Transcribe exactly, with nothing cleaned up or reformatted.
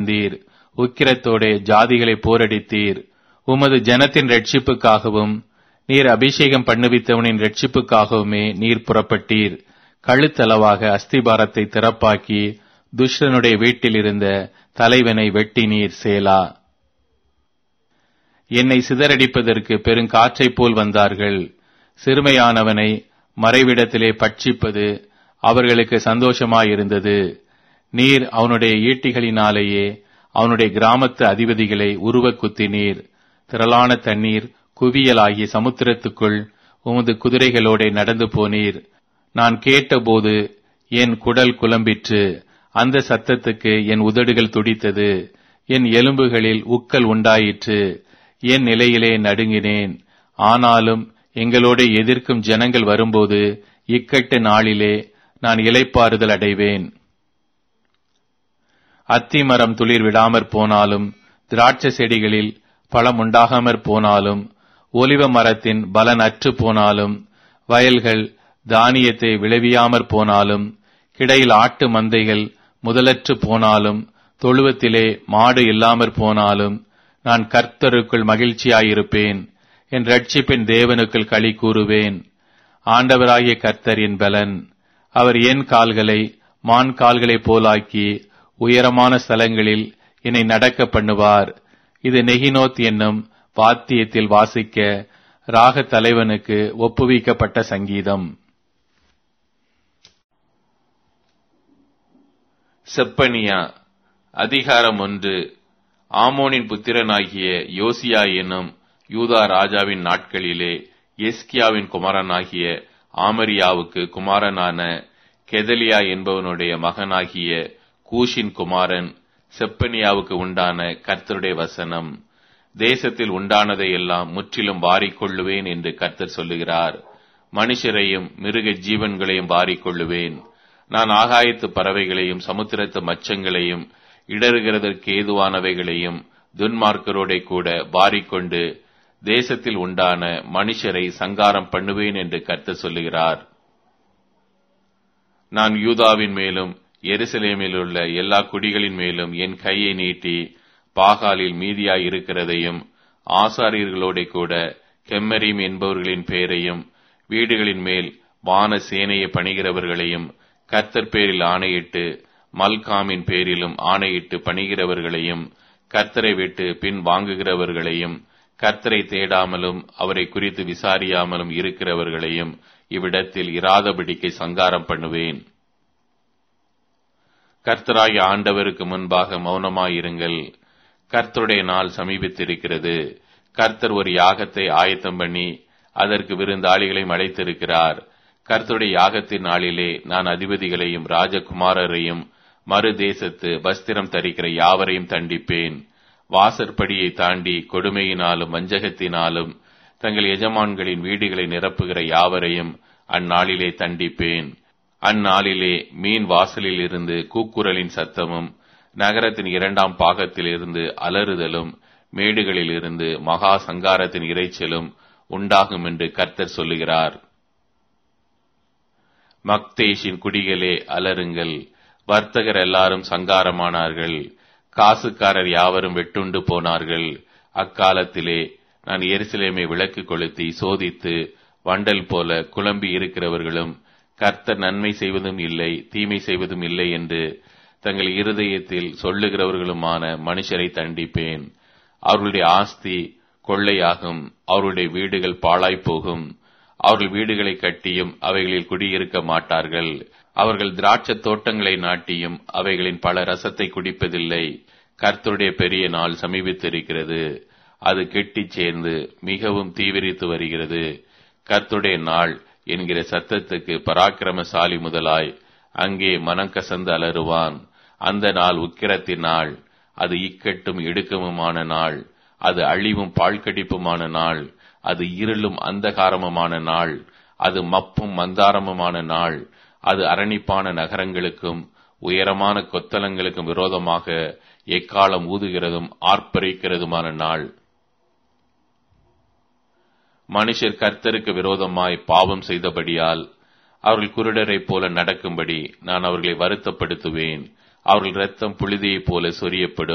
வந்தீர். உக்கிரத்தோடே ஜாதிகளை போரடித்தீர். உமது ஜனத்தின் ரட்சிப்புக்காகவும் நீர் அபிஷேகம் பண்ணுவித்தவனின் ரட்சிப்புக்காகவுமே நீர் புறப்பட்டீர். கழுத்தளவாக அஸ்திபாரத்தை திறப்பாக்கி துஷ்டனுடைய வீட்டில் இருந்த தலைவனை வெட்டினீர். சேலா. என்னை சிதறடிப்பதற்கு பெருங்காற்றைப் போல் வந்தார்கள். சிறுமையானவனை மறைவிடத்திலே பட்சிப்பது அவர்களுக்கு சந்தோஷமாயிருந்தது. நீர் அவனுடைய ஈட்டிகளினாலேயே அவனுடைய கிராமத்து அதிபதிகளை உருவ குத்தினீர். திரளான தண்ணீர் குவியலாகிய சமுத்திரத்துக்குள் உமது குதிரைகளோடே நடந்து போனீர். நான் கேட்டபோது என் குடல் குழம்பிற்று. அந்த சத்தத்துக்கு என் உதடுகள் துடித்தது. என் எலும்புகளில் உக்கல் உண்டாயிற்று. என் நிலையிலே நடுங்கினேன். ஆனாலும் எங்களோடு எதிர்க்கும் ஜனங்கள் வரும்போது இக்கட்டு நாளிலே நான் இளைப்பாறுதல் அடைவேன். அத்திமரம் துளிர் விடாமற் போனாலும், திராட்சை செடிகளில் பழம் உண்டாகாமற் போனாலும், ஒலிவ மரத்தின் பலன் அற்று போனாலும், வயல்கள் தானியத்தை விளைவியாமற் போனாலும், கிடையில் ஆட்டு மந்தைகள் முதலற்று போனாலும், தொழுவத்திலே மாடு இல்லாமற் போனாலும், நான் கர்த்தருக்குள் மகிழ்ச்சியாயிருப்பேன். என் ரட்சிப்பின் தேவனுக்குள் களி கூறுவேன். ஆண்டவராகிய கர்த்தர் என் பலன். அவர் என் கால்களை மான் கால்களைப் போலாக்கி உயரமான ஸ்தலங்களில் என்னை நடக்க பண்ணுவார். இது நெகினோத் என்னும் வாத்தியத்தில் வாசிக்க ராக தலைவனுக்கு ஒப்புவிக்கப்பட்ட சங்கீதம். செப்பனியா. அதிகாரம் ஒன்று. ஆமோனின் புத்திரனாகிய யோசியா என்னும் யூதா ராஜாவின் நாட்களிலே எஸ்கியாவின் குமாரனாகிய ஆமரியாவுக்கு குமாரனான கெதலியா என்பவனுடைய மகனாகிய கூஷின் குமாரன் செப்பனியாவுக்கு உண்டான கர்த்தருடைய வசனம். தேசத்தில் உண்டானதை எல்லாம் முற்றிலும் வாரிக்கொள்ளுவேன் என்று கர்த்தர் சொல்லுகிறார். மனுஷரையும் மிருக ஜீவன்களையும் வாரிக்கொள்ளுவேன். நான் ஆகாயத்து பறவைகளையும் சமுத்திரத்து மச்சங்களையும் இடறுகிறதற்கு ஏதுவானவைகளையும் துன்மார்க்கரோடே கூட வாரிக்கொண்டு தேசத்தில் உண்டான மனுஷரை சங்காரம் பண்ணுவேன் என்று கர்த்தர் சொல்லுகிறார். நான் யூதாவின் மேலும் எருசலேமில் உள்ள எல்லா குடிகளின் மேலும் என் கையை நீட்டி பாகாலில் மீதியாய் இருக்கிறதையும் ஆசாரியர்களோட கூட கெம்மரீம் என்பவர்களின் பேரையும் வீடுகளின் மேல் வான சேனையை பணிகிறவர்களையும் கர்த்தர் பேரில் ஆணையிட்டு மல்காமின் பேரிலும் ஆணையிட்டு பணிகிறவர்களையும் கர்த்தரை விட்டு பின் வாங்குகிறவர்களையும் கர்த்தரை தேடாமலும் அவரை குறித்து விசாரியாமலும் இருக்கிறவர்களையும் இவ்விடத்தில் இராதபடிக்கு சங்காரம் பண்ணுவேன். கர்த்தராகிய ஆண்டவருக்கு முன்பாக மௌனமாயிருங்கள். கர்த்தருடைய நாள் சமீபித்திருக்கிறது. கர்த்தர் ஒரு யாகத்தை ஆயத்தம் பண்ணி அதற்கு விருந்தாளிகளையும் அழைத்திருக்கிறார். கர்த்தருடைய யாகத்தின் நாளிலே நான் அதிபதிகளையும் ராஜகுமாரரையும் மறு தேசத்து வஸ்திரம் தரிக்கிற யாவரையும் தண்டிப்பேன். வாசற்படியை தாண்டி கொடுமையினாலும் வஞ்சகத்தினாலும் தங்கள் எஜமான்களின் வீடுகளை நிரப்புகிற யாவரையும் அந்நாளிலே தண்டிப்பேன். அந்நாளிலே மீன் வாசலில் இருந்து கூக்குரலின் சத்தமும் நகரத்தின் இரண்டாம் பாகத்தில் இருந்து அலறுதலும் மேடுகளில் இருந்து மகா சங்காரத்தின் இரைச்சலும் உண்டாகும் என்று கர்த்தர் சொல்லுகிறார். மக்தேஷின் குடிகளே அலறுங்கள். வர்த்தகர் எல்லாரும் சங்காரமானார்கள். காசுக்காரர் யாவரும் வெட்டுண்டு போனார்கள். அக்காலத்திலே நான் எருசலேமை விளக்கு கொளுத்தி சோதித்து வண்டல் போல குழம்பி இருக்கிறவர்களும் கர்த்தர் நன்மை செய்வதும் இல்லை தீமை செய்வதும் இல்லை என்று தங்கள் இருதயத்தில் சொல்லுகிறவர்களுமான மனுஷரை தண்டிப்பேன். அவர்களுடைய ஆஸ்தி கொள்ளையாகும். அவர்களுடைய வீடுகள் பாழாய்ப்போகும். அவர்கள் வீடுகளை கட்டியும் அவைகளில் குடியிருக்க மாட்டார்கள். அவர்கள் திராட்சை தோட்டங்களை நாட்டியும் அவைகளின் பல ரசத்தை குடிப்பதில்லை. கர்த்தருடைய பெரிய நாள் சமீபித்திருக்கிறது. அது கெட்டிச் சேர்ந்து மிகவும் தீவிரித்து வருகிறது. கர்த்தருடைய நாள் என்கிற சத்தத்துக்கு பராக்கிரமசாலி முதலாய் அங்கே மனம் கசந்து அலறுவான். அந்த நாள் உக்கிரத்தின் நாள். அது இக்கட்டும் இடுக்கமுமான நாள். அது அழிவும் பாழ்கடிப்புமான நாள். அது இருளும் அந்தகாரமுமான நாள். அது மப்பும் மந்தாரமுமான நாள். அது அரணிப்பான நகரங்களுக்கும் உயரமான கொத்தலங்களுக்கும் விரோதமாக எக்காலம் ஊதுகிறதும் ஆர்ப்பரிக்கிறதுமான நாள். மனுஷர் கர்த்தருக்கு விரோதமாய் பாவம் செய்தபடியால் அவர்கள் குருடரைப் போல நடக்கும்படி நான் அவர்களை வருத்தப்படுத்துவேன். அவர்கள் இரத்தம் புழுதியைப் போல சொரியப்படும்.